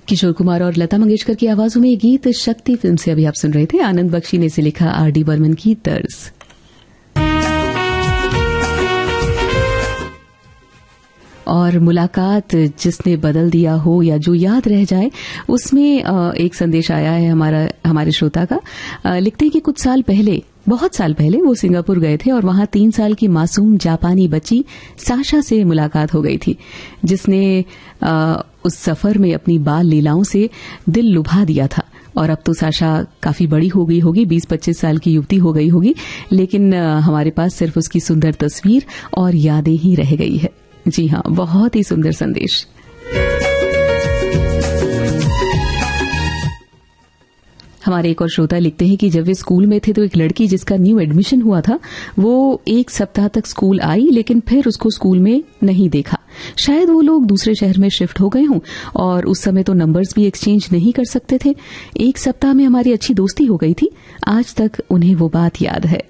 किशोर कुमार और लता मंगेशकर की आवाजों में ये गीत शक्ति फिल्म से अभी आप सुन रहे थे। आनंद बख्शी ने इसे लिखा, आर.डी. बर्मन की तर्ज। और मुलाकात जिसने बदल दिया हो या जो याद रह जाए, उसमें एक संदेश आया है हमारे श्रोता का। लिखते हैं कि कुछ साल पहले, बहुत साल पहले वो सिंगापुर गए थे और वहां 3 साल की मासूम जापानी बच्ची साशा से मुलाकात हो गई थी, जिसने उस सफर में अपनी बाल लीलाओं से दिल लुभा दिया था। और अब तो साशा काफी बड़ी हो गई होगी, 20-25 साल की युवती हो गई होगी, लेकिन हमारे पास सिर्फ उसकी सुंदर तस्वीर और यादें ही रह गई है। जी हाँ, बहुत ही सुंदर संदेश। हमारे एक और श्रोता लिखते हैं कि जब वे स्कूल में थे तो एक लड़की जिसका न्यू एडमिशन हुआ था, वो 1 सप्ताह तक स्कूल आई, लेकिन फिर उसको स्कूल में नहीं देखा। शायद वो लोग दूसरे शहर में शिफ्ट हो गए हों और उस समय तो नंबर्स भी एक्सचेंज नहीं कर सकते थे। 1 सप्ताह में हमारी अच्छी दोस्ती हो गई थी। आज तक उन्हें वो बात याद है।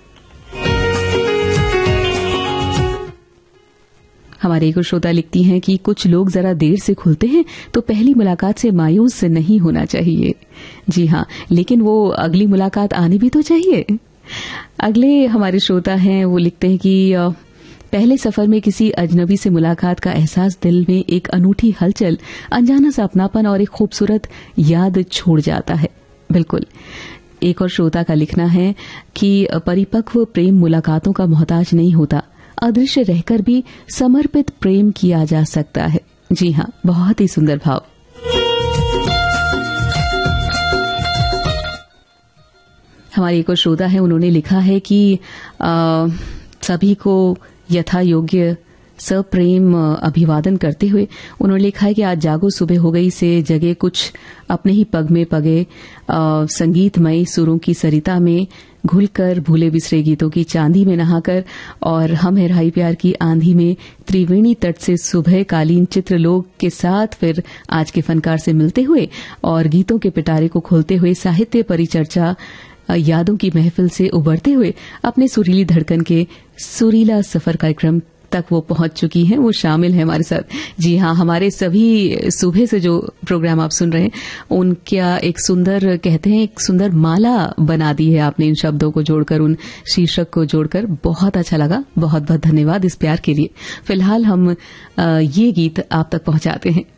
हमारे एक और श्रोता लिखती हैं कि कुछ लोग जरा देर से खुलते हैं तो पहली मुलाकात से मायूस नहीं होना चाहिए। जी हाँ, लेकिन वो अगली मुलाकात आनी भी तो चाहिए। अगले हमारे श्रोता हैं, वो लिखते हैं कि पहले सफर में किसी अजनबी से मुलाकात का एहसास दिल में एक अनूठी हलचल, अनजाना सा अपनापन और एक खूबसूरत याद छोड़ जाता है। बिल्कुल। एक और श्रोता का लिखना है कि परिपक्व प्रेम मुलाकातों का मोहताज नहीं होता, अदृश्य रहकर भी समर्पित प्रेम किया जा सकता है। जी हाँ, बहुत ही सुंदर भाव। हमारे एक और श्रोता है, उन्होंने लिखा है कि सभी को यथा योग्य सप्रेम अभिवादन करते हुए उन्होंने लिखा है कि आज जागो सुबह हो गई से जगे कुछ अपने ही पग में पगे, संगीतमयी सुरों की सरिता में घुलकर, भूले बिसरे गीतों की चांदी में नहाकर, और हम है रहाई प्यार की आंधी में त्रिवेणी तट से सुबह कालीन चित्रलोक के साथ फिर आज के फनकार से मिलते हुए और गीतों के पिटारे को खोलते हुए साहित्य परिचर्चा यादों की महफिल से उबरते हुए अपने सुरीली धड़कन के सुरीला सफर कार्यक्रम तक वो पहुंच चुकी हैं, वो शामिल है हमारे साथ। जी हाँ, हमारे सभी सुबह से जो प्रोग्राम आप सुन रहे हैं उनका एक सुंदर, कहते हैं एक सुंदर माला बना दी है आपने इन शब्दों को जोड़कर, उन शीर्षक को जोड़कर। बहुत अच्छा लगा, बहुत बहुत धन्यवाद इस प्यार के लिए। फिलहाल हम ये गीत आप तक पहुंचाते हैं।